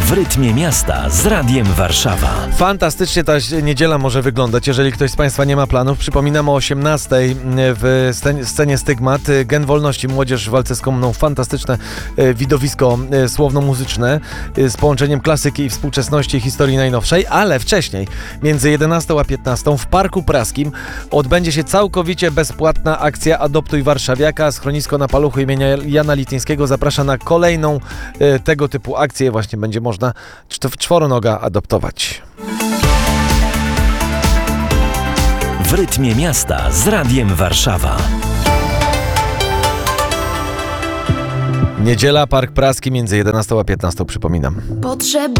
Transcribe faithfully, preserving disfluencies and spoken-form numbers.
W rytmie miasta z Radiem Warszawa. Fantastycznie ta niedziela może wyglądać, jeżeli ktoś z Państwa nie ma planów. Przypominam o osiemnastej w scenie Stygmat. Gen Wolności, młodzież w walce z komuną. Fantastyczne widowisko słowno-muzyczne z połączeniem klasyki i współczesności, historii najnowszej, ale wcześniej, między jedenastą a piętnastą w Parku Praskim odbędzie się całkowicie bezpłatna akcja Adoptuj Warszawiaka. Schronisko na Paluchu imienia Jana Lityńskiego zaprasza na kolejną tego typu akcję. Właśnie będzie można czworonoga adoptować. W rytmie miasta z Radiem Warszawa. Niedziela, Park Praski między jedenastą a piętnastą, przypominam. Potrzeb